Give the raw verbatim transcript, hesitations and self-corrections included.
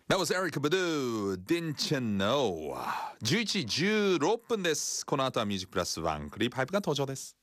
That was Erica Badu, Didn't you know? じゅういちじじゅうろっぷんです。この後はミュージックプラスワンクリープハイプが登場です。